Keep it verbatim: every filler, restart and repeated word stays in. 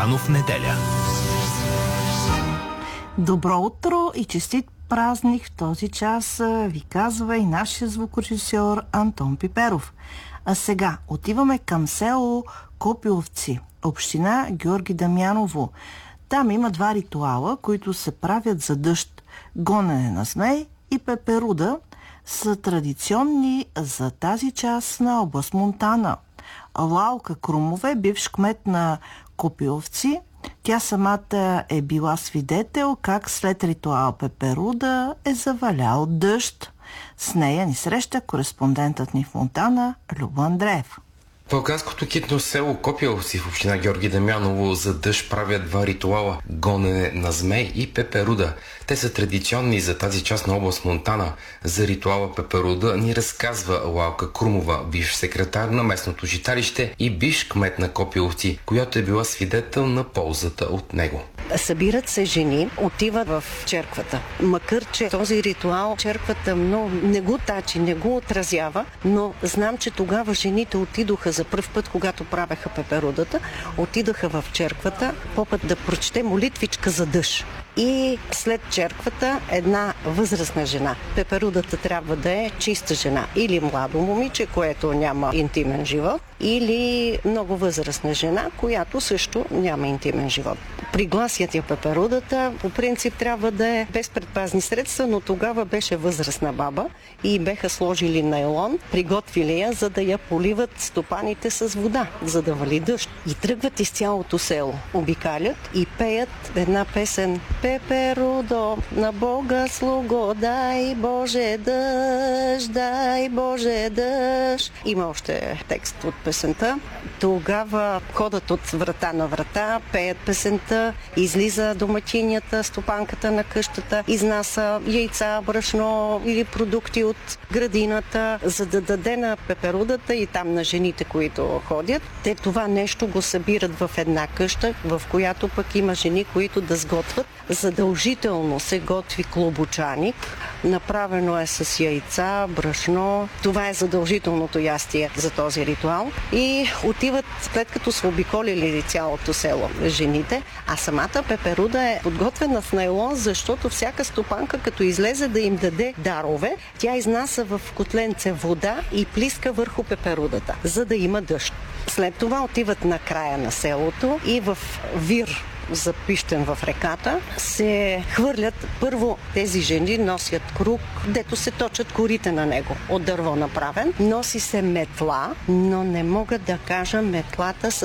Дамянов неделя. Добро утро и честит празник в този час ви казва и нашия звукорежисьор Антон Пиперов. А сега отиваме към село Копиловци, община Георги Дамяново. Там има два ритуала, които се правят за дъжд. Гонене на змей и пеперуда са традиционни за тази част на област Монтана. Лалка Крумове, бивш кмет на Копиловци, тя самата е била свидетел как след ритуал пеперуда е завалял дъжд. С нея ни среща кореспондентът ни в Монтана Любо Андреев. В балканското китно село Копиловци в община Георги Дамяново за дъжд правят два ритуала – гонене на змей и пеперуда. Те са традиционни за тази част на област Монтана. За ритуала пеперуда ни разказва Лалка Крумова, бивш секретар на местното житалище и бивш кмет на Копиловци, която е била свидетел на ползата от него. Събират се жени, отиват в черквата. Макар че този ритуал черквата много не го тачи, не го отразява, но знам, че тогава жените отидоха за пръв път, когато правеха пеперудата, отидоха в черквата, попът да прочете молитвичка за дъжд. И след черквата една възрастна жена. Пеперудата трябва да е чиста жена. Или младо момиче, което няма интимен живот, или много възрастна жена, която също няма интимен живот. Пригласят я пеперудата, по принцип трябва да е без предпазни средства, но тогава беше възрастна баба и беха сложили найлон, приготвили я, за да я поливат стопаните с вода, за да вали дъжд. И тръгват из цялото село, обикалят и пеят една песен: Пеперудо, на Бога слуго, дай Боже дъжд, дай Боже дъжд. Има още текст от песента. Тогава ходят от врата на врата, пеят песента, излиза домакинята, стопанката на къщата, изнася яйца, брашно или продукти от градината, за да даде на пеперудата и там на жените, които ходят. Те това нещо го събират в една къща, в която пък има жени, които да сготвят. Задължително се готви клобучаник. Направено е с яйца, брашно. Това е задължителното ястие за този ритуал. И отиват, след като са обиколили цялото село жените, а самата пеперуда е подготвена с найлон, защото всяка стопанка, като излезе да им даде дарове, тя изнася в котленце вода и плиска върху пеперудата, за да има дъжд. След това отиват на края на селото и в вир, запищен в реката, се хвърлят. Първо тези жени носят круг, дето се точат корите на него, от дърво направен. Носи се метла, но не мога да кажа метлата с